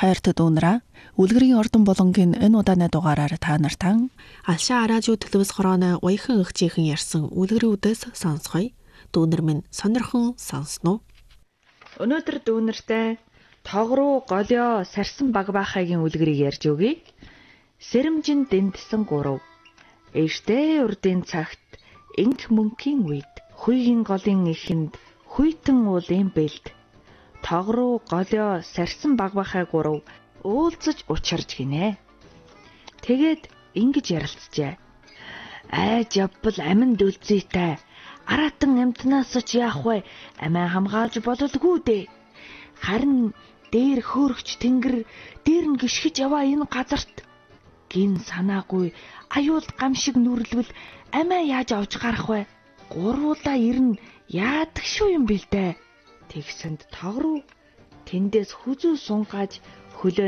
хайртай дүүнараа үлгэрийн ордон болонгийн энэ удааны дугаараар та нартай Алшаа радио төлөвс хорооны уяхан эгчийнхэн ярьсан үлгэрийн үдээс сонсгоё. Дүүнер минь сонирхон сонсноо. Өнөөдөр дүүнертэй тогруу голио сарсан багбаахагийн үлгэрийг ярьж өгье. Сэрэмжин дэндсэн 3. Эштэй урдын цагт инх мөнхийн үед хуйгийн голын эхэнд хүйтэн уулын бэлд. Тогруу голио сарсан багбаахай 3 уулзаж учирж гинэ. Тэгээд ингэж ярилцжээ. Айж явбал аминд үлзийтэй. Аратан амтнаас ч яах вэ? Амиа хамгаалж бололгүй дээ. Харин дээр хөөрөгч тэнгэр дээр нь гიშгэж яваа энэ газарт гин санаагүй аюул гам шиг нүрлвэл амиа яаж авч гарах вэ? Гурвуулаа ирнэ яадаг шүү юм бэл дээ. Тэгсэнд тогруу тэндээс хүзүү сунгааж хөлөө